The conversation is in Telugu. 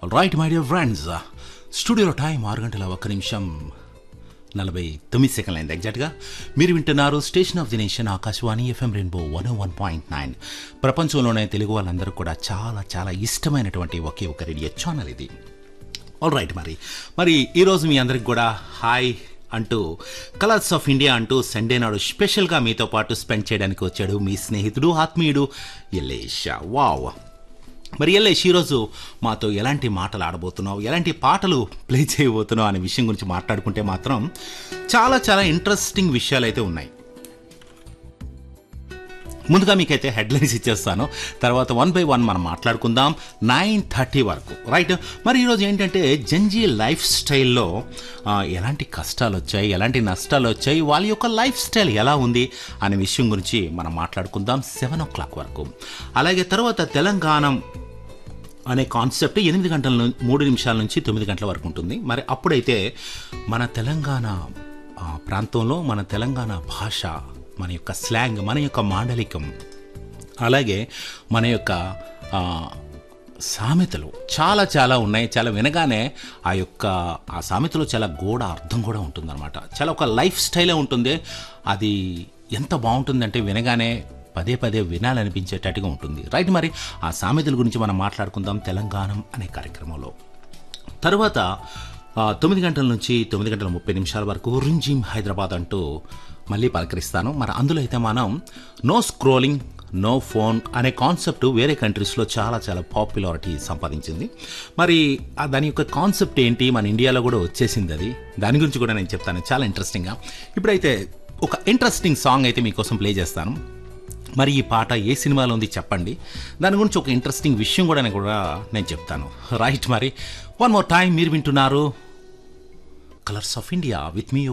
రైట్ మై డియర్ ఫ్రెండ్స్, స్టూడియోలో టైం 6:49 అయింది ఎగ్జాక్ట్గా. మీరు వింటున్నారు station of the nation Akashvani FM rainbow 101.9. ప్రపంచంలోనే తెలుగు వాళ్ళందరూ కూడా చాలా చాలా ఇష్టమైనటువంటి ఒకే ఒక రేడియో ఛానల్ ఇది. ఆల్ రైట్, మరి ఈరోజు మీ అందరికి కూడా హాయ్ అంటూ కలర్స్ ఆఫ్ ఇండియా అంటూ సండే నాడు స్పెషల్గా మీతో పాటు స్పెండ్ చేయడానికి వచ్చాడు మీ స్నేహితుడు ఆత్మీయుడు ఎల్లేష్. వావ్, మరి ఎల్లేష్ ఈరోజు మాతో ఎలాంటి మాటలు ఆడబోతున్నావు, ఎలాంటి పాటలు ప్లే చేయబోతున్నావు అనే విషయం గురించి మాట్లాడుకుంటే మాత్రం చాలా చాలా ఇంట్రెస్టింగ్ విషయాలు అయితే ఉన్నాయి. ముందుగా మీకైతే హెడ్లైన్స్ ఇచ్చేస్తాను, తర్వాత 1 by 1 మనం మాట్లాడుకుందాం 9:30 వరకు. రైట్, మరి ఈరోజు ఏంటంటే జంజీ లైఫ్ స్టైల్లో ఎలాంటి కష్టాలు వచ్చాయి, ఎలాంటి నష్టాలు వచ్చాయి, వాళ్ళ యొక్క లైఫ్ స్టైల్ ఎలా ఉంది అనే విషయం గురించి మనం మాట్లాడుకుందాం 7 o'clock వరకు. అలాగే తర్వాత తెలంగాణ అనే కాన్సెప్ట్ 8 గంటల 3 నిమిషాల నుంచి 9 గంటల వరకు ఉంటుంది. మరి అప్పుడైతే మన తెలంగాణ ప్రాంతంలో మన తెలంగాణ భాష, మన యొక్క స్లాంగ్, మన యొక్క మాండలికం, అలాగే మన యొక్క సామెతలు చాలా చాలా ఉన్నాయి. చాలా వినగానే ఆ సామెతలో చాలా గూఢ అర్థం కూడా ఉంటుందన్నమాట. చాలా ఒక లైఫ్ స్టైలే ఉంటుంది. అది ఎంత బాగుంటుందంటే వినగానే పదే పదే వినాలనిపించేటట్టుగా ఉంటుంది. రైట్, మరి ఆ సామెతల గురించి మనం మాట్లాడుకుందాం తెలంగాణ అనే కార్యక్రమంలో. తర్వాత 9 గంటల నుంచి 9:30 వరకు రింజిమ్ హైదరాబాద్ అంటూ మళ్ళీ పలకరిస్తాను. మరి అందులో అయితే మనం నో స్క్రోలింగ్ నో ఫోన్ అనే కాన్సెప్ట్ వేరే కంట్రీస్లో చాలా చాలా పాపులారిటీ సంపాదించింది. మరి దాని యొక్క కాన్సెప్ట్ ఏంటి, మన ఇండియాలో కూడా వచ్చేసింది అది. దాని గురించి కూడా నేను చెప్తాను చాలా ఇంట్రెస్టింగ్గా. ఇప్పుడైతే ఒక ఇంట్రెస్టింగ్ సాంగ్ అయితే మీకోసం ప్లే చేస్తాను. మరి ఈ పాట ఏ సినిమాలో ఉంది చెప్పండి, దాని గురించి ఒక ఇంట్రెస్టింగ్ విషయం కూడా నేను చెప్తాను. రైట్, మరి వన్ మోర్ టైం మీరు వింటున్నారు colours of India with me